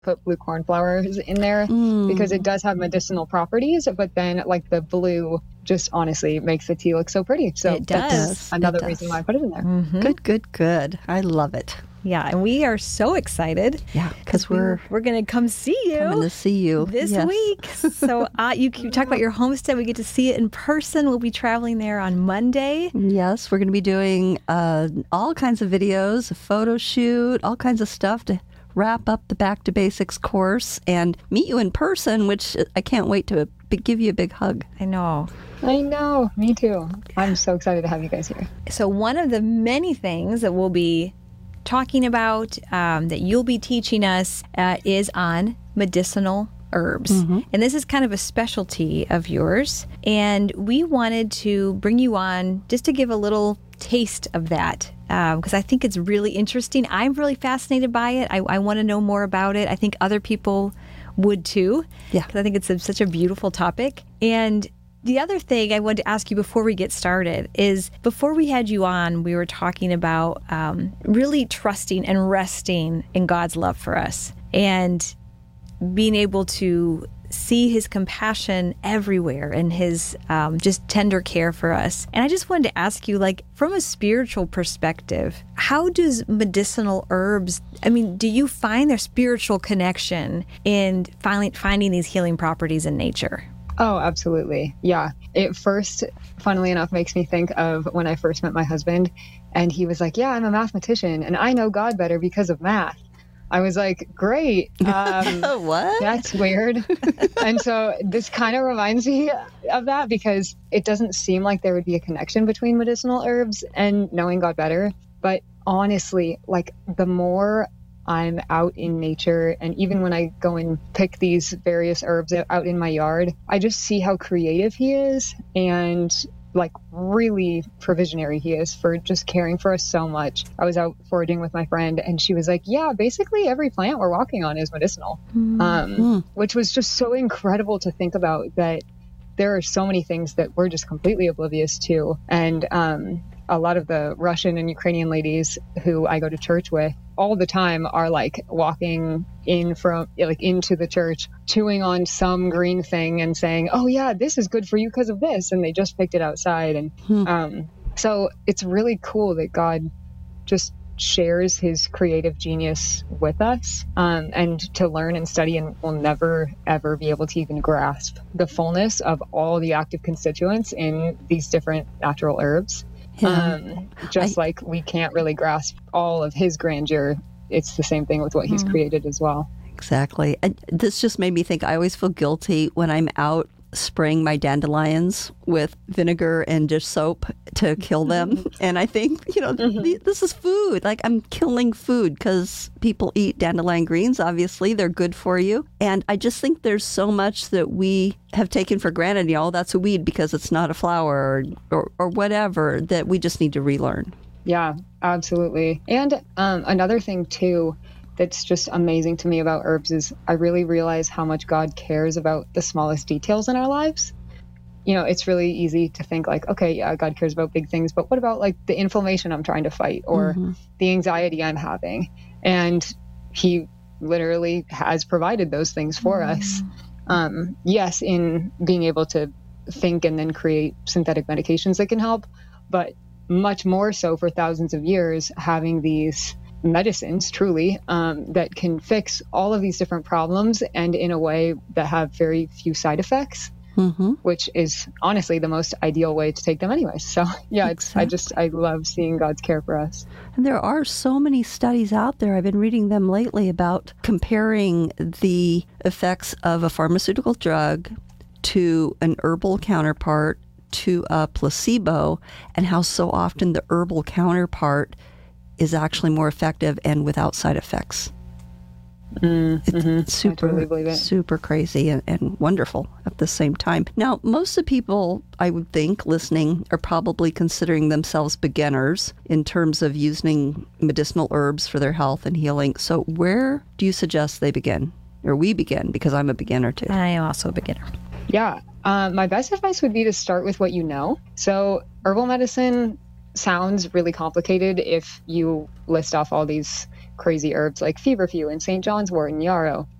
put blue cornflowers in there because it does have medicinal properties, but then like the blue just honestly makes the tea look so pretty. So It does. that's another reason why I put it in there. Good. I love it. Yeah, and we are so excited. Yeah, because we're going to come see you. Coming to see you this week. So you talk about your homestead. We get to see it in person. We'll be traveling there on Monday. Yes, we're going to be doing all kinds of videos, a photo shoot, all kinds of stuff to wrap up the Back to Basics course and meet you in person, which I can't wait to give you a big hug. I know. Me too. I'm so excited to have you guys here. So one of the many things that we'll be talking about, that you'll be teaching us, is on medicinal herbs. And this is kind of a specialty of yours. And we wanted to bring you on just to give a little taste of that, because I think it's really interesting. I'm really fascinated by it. I want to know more about it. I think other people would too. Yeah. Because I think it's such a beautiful topic. And the other thing I wanted to ask you before we get started is, before we had you on, we were talking about really trusting and resting in God's love for us and being able to see his compassion everywhere and his just tender care for us. And I just wanted to ask you, like, from a spiritual perspective, how does medicinal herbs, do you find their spiritual connection in finding these healing properties in nature? Oh, absolutely. Yeah. It first, funnily enough, makes me think of when I first met my husband, and he was like, yeah, I'm a mathematician and I know God better because of math. I was like, great. What? That's weird. And so this kind of reminds me of that, because it doesn't seem like there would be a connection between medicinal herbs and knowing God better. But honestly, like, the more I'm out in nature, and even when I go and pick these various herbs out in my yard, I just see how creative he is and like really provisionary he is for just caring for us so much. I was out foraging with my friend and she was like, yeah, basically every plant we're walking on is medicinal, which was just so incredible to think about, that there are so many things that we're just completely oblivious to. And a lot of the Russian and Ukrainian ladies who I go to church with all the time are like walking in from like into the church, chewing on some green thing and saying, oh yeah, this is good for you because of this. And they just picked it outside. And so it's really cool that God just shares his creative genius with us, and to learn and study, and we'll never ever be able to even grasp the fullness of all the active constituents in these different natural herbs. Like we can't really grasp all of his grandeur. It's the same thing with what he's created as well. Exactly. This just made me think, I always feel guilty when I'm out spraying my dandelions with vinegar and dish soap to kill them. And I think, this is food. Like, I'm killing food because people eat dandelion greens. Obviously, they're good for you. And I just think there's so much that we have taken for granted. That's a weed because it's not a flower or whatever, that we just need to relearn. Yeah, absolutely. And another thing, too, that's just amazing to me about herbs is I really realize how much God cares about the smallest details in our lives. It's really easy to think like, okay, yeah, God cares about big things, but what about like the inflammation I'm trying to fight, or the anxiety I'm having? And he literally has provided those things for us. Yes, in being able to think and then create synthetic medications that can help, but much more so for thousands of years, having these medicines truly that can fix all of these different problems, and in a way that have very few side effects, which is honestly the most ideal way to take them anyway. So yeah, exactly. I love seeing God's care for us. And there are so many studies out there, I've been reading them lately, about comparing the effects of a pharmaceutical drug to an herbal counterpart to a placebo, and how so often the herbal counterpart is actually more effective and without side effects. It's super crazy and wonderful at the same time. Now, most of the people, I would think, listening are probably considering themselves beginners in terms of using medicinal herbs for their health and healing. So where do you suggest they begin? Or we begin, because I'm a beginner too. I am also a beginner. Yeah. My best advice would be to start with what you know. So herbal medicine sounds really complicated if you list off all these crazy herbs like feverfew and St. John's wort and yarrow.